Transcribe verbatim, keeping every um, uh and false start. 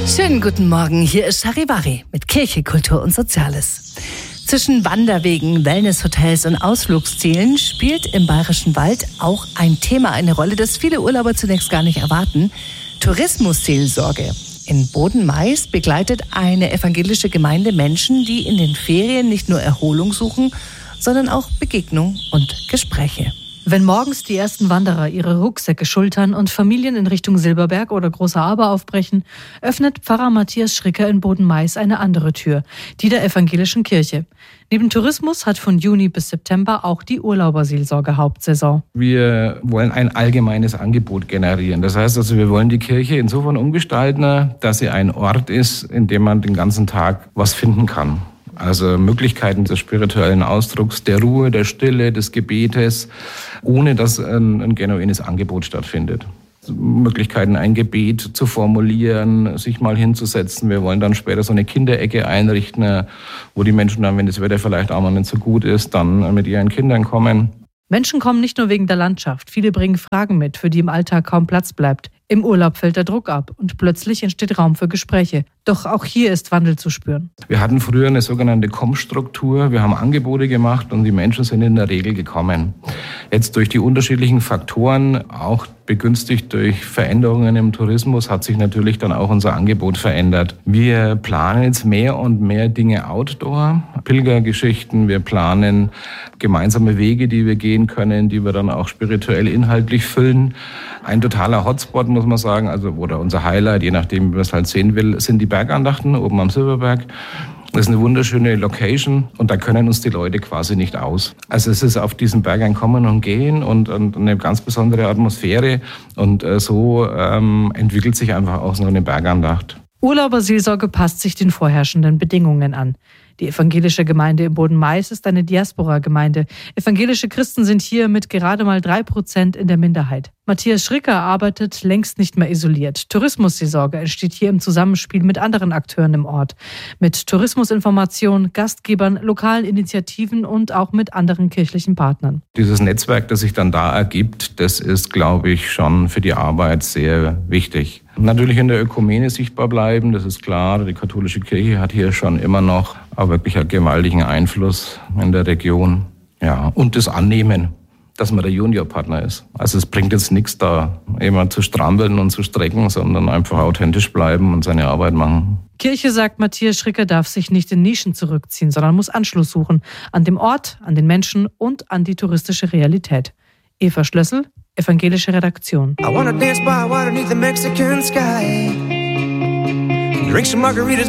Schönen guten Morgen, hier ist Charivari mit Kirche, Kultur und Soziales. Zwischen Wanderwegen, Wellnesshotels und Ausflugszielen spielt im Bayerischen Wald auch ein Thema eine Rolle, das viele Urlauber zunächst gar nicht erwarten: Tourismusseelsorge. In Boden-Mais begleitet eine evangelische Gemeinde Menschen, die in den Ferien nicht nur Erholung suchen, sondern auch Begegnung und Gespräche. Wenn morgens die ersten Wanderer ihre Rucksäcke schultern und Familien in Richtung Silberberg oder Großer Aber aufbrechen, öffnet Pfarrer Matthias Schricker in Boden-Mais eine andere Tür, die der evangelischen Kirche. Neben Tourismus hat von Juni bis September auch die Urlauberseelsorge Hauptsaison. Wir wollen ein allgemeines Angebot generieren. Das heißt also, wir wollen die Kirche insofern umgestalten, dass sie ein Ort ist, in dem man den ganzen Tag was finden kann. Also Möglichkeiten des spirituellen Ausdrucks, der Ruhe, der Stille, des Gebetes, ohne dass ein, ein genuines Angebot stattfindet. Möglichkeiten, ein Gebet zu formulieren, sich mal hinzusetzen. Wir wollen dann später so eine Kinderecke einrichten, wo die Menschen dann, wenn das Wetter vielleicht auch mal nicht so gut ist, dann mit ihren Kindern kommen. Menschen kommen nicht nur wegen der Landschaft. Viele bringen Fragen mit, für die im Alltag kaum Platz bleibt. Im Urlaub fällt der Druck ab und plötzlich entsteht Raum für Gespräche. Doch auch hier ist Wandel zu spüren. Wir hatten früher eine sogenannte Kommstruktur. Wir haben Angebote gemacht und die Menschen sind in der Regel gekommen. Jetzt durch die unterschiedlichen Faktoren, auch begünstigt durch Veränderungen im Tourismus, hat sich natürlich dann auch unser Angebot verändert. Wir planen jetzt mehr und mehr Dinge outdoor, Pilgergeschichten. Wir planen gemeinsame Wege, die wir gehen können, die wir dann auch spirituell inhaltlich füllen. Ein totaler Hotspot, muss man sagen, also oder unser Highlight, je nachdem, wie man es halt sehen will, sind die Bergandachten oben am Silberberg. Das ist eine wunderschöne Location und da können uns die Leute quasi nicht aus. Also es ist auf diesen Berg ein Kommen und Gehen und, und eine ganz besondere Atmosphäre und äh, so ähm, entwickelt sich einfach auch so eine Bergandacht. Urlauberseelsorge passt sich den vorherrschenden Bedingungen an. Die evangelische Gemeinde im Boden-Mais ist eine Diaspora-Gemeinde. Evangelische Christen sind hier mit gerade mal drei Prozent in der Minderheit. Matthias Schricker arbeitet längst nicht mehr isoliert. Tourismusseelsorge entsteht hier im Zusammenspiel mit anderen Akteuren im Ort. Mit Tourismusinformation, Gastgebern, lokalen Initiativen und auch mit anderen kirchlichen Partnern. Dieses Netzwerk, das sich dann da ergibt, das ist, glaube ich, schon für die Arbeit sehr wichtig. Natürlich in der Ökumene sichtbar bleiben, das ist klar. Die katholische Kirche hat hier schon immer noch auch wirklich einen gewaltigen Einfluss in der Region. Ja, und das Annehmen, dass man der Juniorpartner ist. Also es bringt jetzt nichts, da immer zu strampeln und zu strecken, sondern einfach authentisch bleiben und seine Arbeit machen. Kirche, sagt Matthias Schricker, darf sich nicht in Nischen zurückziehen, sondern muss Anschluss suchen an dem Ort, an den Menschen und an die touristische Realität. Eva Schlössel, evangelische Redaktion. I wanna dance by water beneath the Mexican sky. Drink some margaritas.